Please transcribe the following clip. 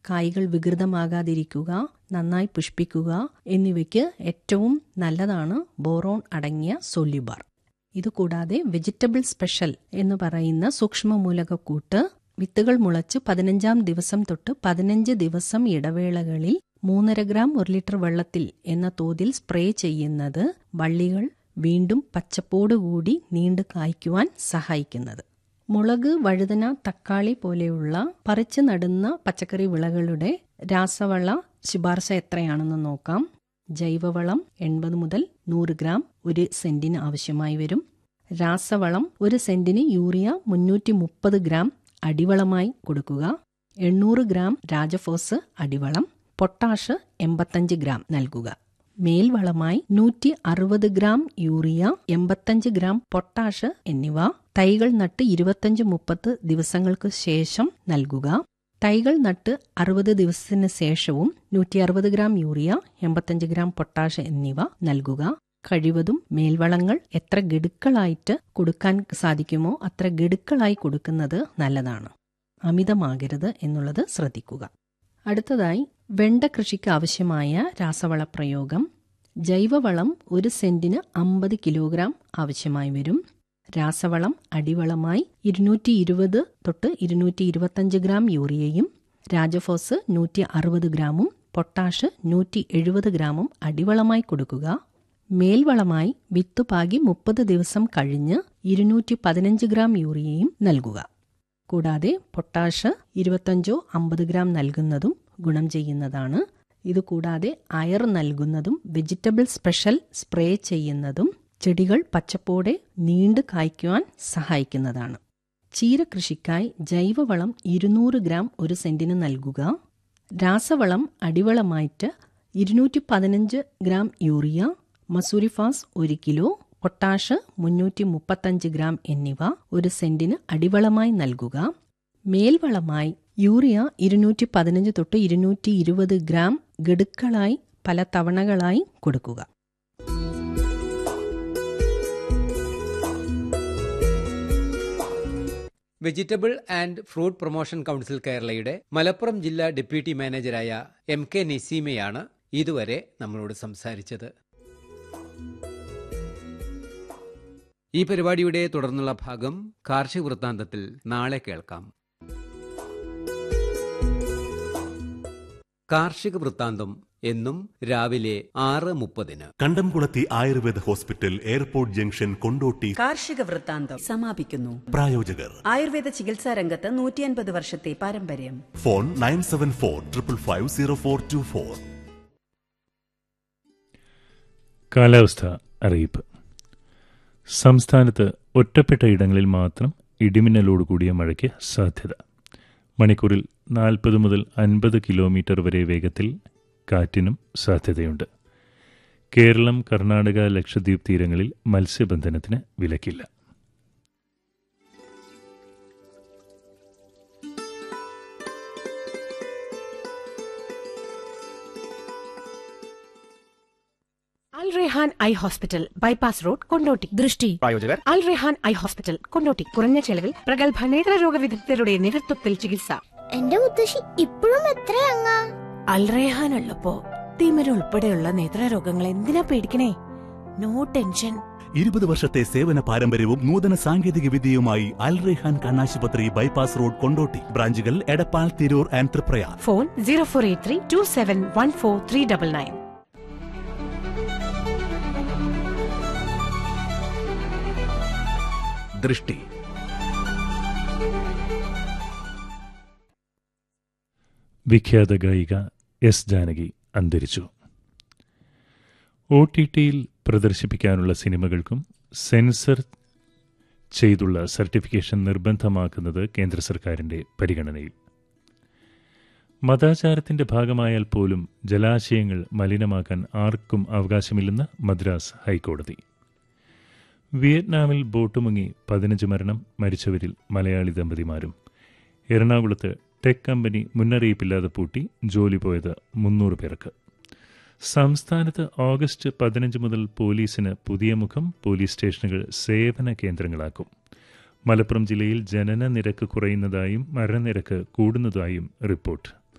കായ്കൾ വികൃതമാകാതിരിക്കുക, നന്നായി പുഷ്പിക്കുക എന്നിവയ്ക്ക് ഏറ്റവും നല്ലതാണ് ബോറോൺ അടങ്ങിയ സോല്യുബാർ. ഇതുകൂടാതെ വെജിറ്റബിൾ സ്പെഷ്യൽ എന്ന് പറയുന്ന സൂക്ഷ്മമൂലകക്കൂട്ട് വിത്തുകൾ മുളച്ച് 15-ാം ദിവസം തൊട്ട് 15 ദിവസം ഇടവേളകളിൽ 3.5 ഗ്രാം 1 ലിറ്റർ വെള്ളത്തിൽ എന്ന തോതിൽ സ്പ്രേ ചെയ്യുന്നത് വള്ളികൾ വീണ്ടും പച്ചപ്പോടുകൂടി നീണ്ടു കായ്ക്കുവാൻ സഹായിക്കുന്നത്. മുളക്, വഴുതന, തക്കാളി പോലെയുള്ള പറിച്ചു നടുന്ന പച്ചക്കറി വിളകളുടെ രാസവള ശുപാർശ എത്രയാണെന്ന് നോക്കാം. ജൈവവളം 80 മുതൽ 100 ഗ്രാം 1 സെന്റിന് ആവശ്യമായി വരും. രാസവളം 1 സെന്റിന് യൂറിയ 330 ഗ്രാം അടിവളമായി കൊടുക്കുക. 800 ഗ്രാം രാജഫോസ് അടിവളം, പൊട്ടാഷ് 85 ഗ്രാം നൽകുക. മേൽവളമായി 160 ഗ്രാം യൂറിയ, 85 ഗ്രാം പൊട്ടാഷ് എന്നിവ തൈകൾ നട്ട് 25-30 ദിവസങ്ങൾക്ക് ശേഷം നൽകുക. തൈകൾ നട്ട് 60 ദിവസത്തിന് ശേഷവും 160 ഗ്രാം യൂറിയ, 85 ഗ്രാം പൊട്ടാഷ് എന്നിവ നൽകുക. കഴിവതും മേൽവളങ്ങൾ എത്ര ഗഡുക്കളായിട്ട് കൊടുക്കാൻ സാധിക്കുമോ അത്ര ഗഡുക്കളായി കൊടുക്കുന്നത് നല്ലതാണ്. അമിതമാകരുത് എന്നുള്ളത് ശ്രദ്ധിക്കുക. അടുത്തതായി വെണ്ട കൃഷിക്ക് ആവശ്യമായ രാസവള പ്രയോഗം. ജൈവവളം 1 സെന്റിന് 50 കിലോഗ്രാം ആവശ്യമായി വരും. രാസവളം അടിവളമായി 220 തൊട്ട് 225 ഗ്രാം യൂറിയയും രാജഫോസ് 160 ഗ്രാമും പൊട്ടാഷ് 170 ഗ്രാമും അടിവളമായി കൊടുക്കുക. മേൽവളമായി വിത്തുപാകി 30 ദിവസം കഴിഞ്ഞ് 215 ഗ്രാം യൂറിയയും നൽകുക. കൂടാതെ പൊട്ടാഷ് 25-50 ഗ്രാം നൽകുന്നതും ഗുണം ചെയ്യുന്നതാണ്. ഇതുകൂടാതെ അയർ നൽകുന്നതും വെജിറ്റബിൾ സ്പെഷ്യൽ സ്പ്രേ ചെയ്യുന്നതും ചെടികൾ പച്ചപ്പോടെ നീണ്ടു കായ്ക്കുവാൻ സഹായിക്കുന്നതാണ്. ചീര കൃഷിക്കായി ജൈവവളം 200 ഗ്രാം 1 സെന്റിന് നൽകുക. രാസവളം അടിവളമായിട്ട് 215 gram urea, മസൂരിഫാസ് 1 kilo, potash 335 gram എന്നിവ 1 സെന്റിന് അടിവളമായി നൽകുക. മേൽവളമായി യൂറിയ 215 തൊട്ട് 220 ഗ്രാം ഗഡുക്കളായി പല തവണകളായി കൊടുക്കുക. Vegetable and fruit promotion council കേരളയുടെ മലപ്പുറം ജില്ലാ ഡെപ്യൂട്ടി മാനേജരായ MK നസീമയാണ് ഇതുവരെ നമ്മളോട് സംസാരിച്ചത്. ഈ പരിപാടിയുടെ തുടർന്നുള്ള ഭാഗം കാർഷിക വൃത്താന്തത്തിൽ നാളെ കേൾക്കാം. കാർഷിക വൃത്താന്തം എന്നും രാവിലെ 6:30. കണ്ടംകുളത്തി Ayurveda hospital, airport junction, Kondotty. കാർഷിക വൃത്താന്തം സമാപിക്കുന്നു. പ്രായോജകർ ആയുർവേദ ചികിത്സാ രംഗത്ത് 150 വർഷത്തെ പാരമ്പര്യം. ഫോൺ 9745550424. കാലാവസ്ഥ അറിയിപ്പ്. സംസ്ഥാനത്ത് ഒറ്റപ്പെട്ട ഇടങ്ങളിൽ മാത്രം ഇടിമിന്നലോടുകൂടിയ മഴയ്ക്ക് സാധ്യത. മണിക്കൂറിൽ 40 മുതൽ 50 കിലോമീറ്റർ വരെ വേഗത്തിൽ കാറ്റിനും സാധ്യതയുണ്ട്. കേരളം, കർണാടക, ലക്ഷദ്വീപ് തീരങ്ങളിൽ മത്സ്യബന്ധനത്തിന് വിലക്കില്ല. അൽ Rehan eye hospital, bypass road, Kondotty. ദൃഷ്ടി പ്രായോജകർ അൽ റെഹാൻ ഐ ഹോസ്പിറ്റൽ, കൊണ്ടോട്ടി. കുറഞ്ഞ ചെലവിൽ പ്രഗത്ഭ നേത്രരോഗ വിദഗ്ധരുടെ നേതൃത്വത്തിൽ ചികിത്സ. എന്റെ മുത്തശ്ശി ഇപ്പോഴും എത്രയങ്ങ? അൽ റെഹാൻ ഉള്ളപ്പോ തിമിര ഉൾപ്പെടെയുള്ള നേത്രരോഗങ്ങൾ എന്തിനാ പേടിക്കണേ? No tension. 20 വർഷത്തെ സേവന പാരമ്പര്യവും നൂതന സാങ്കേതിക വിദ്യയുമായി അൽ റെഹാൻ കണ്ണാശുപത്രി, ബൈപ്പാസ് റോഡ്, കൊണ്ടോട്ടി. ബ്രാഞ്ചുകൾ എടപ്പാൾ, തിരൂർ ആൻഡ് തൃപ്രയാർ. ഫോൺ 0483271439. ദൃഷ്ടി. വിഖ്യാത ഗായിക എസ് ജാനകി അന്തരിച്ചു. OTTയിൽ പ്രദർശിപ്പിക്കാനുള്ള സിനിമകൾക്കും സെൻസർ ചെയ്തുള്ള സർട്ടിഫിക്കേഷൻ നിർബന്ധമാക്കുന്നത് കേന്ദ്ര സർക്കാരിൻ്റെ പരിഗണനയിൽ. മതാചാരത്തിന്റെ ഭാഗമായാൽ പോലും ജലാശയങ്ങൾ മലിനമാക്കാൻ ആർക്കും അവകാശമില്ലെന്ന് മദ്രാസ് ഹൈക്കോടതി. വിയറ്റ്നാമിൽ ബോട്ട് മുങ്ങി 15 മരണം, മരിച്ചവരിൽ മലയാളി ദമ്പതിമാരും. എറണാകുളത്ത് ടെക് കമ്പനി മുന്നറിയിപ്പില്ലാതെ പൂട്ടി, ജോലി പോയത് 300 പേർക്ക്. സംസ്ഥാനത്ത് ഓഗസ്റ്റ് 15 മുതൽ പോലീസിന് പുതിയ മുഖം. പോലീസ് സ്റ്റേഷനുകൾ സേവന കേന്ദ്രങ്ങളാക്കും. മലപ്പുറം ജില്ലയിൽ ജനന നിരക്ക് കുറയുന്നതായും മരണനിരക്ക് കൂടുന്നതായും റിപ്പോർട്ട്.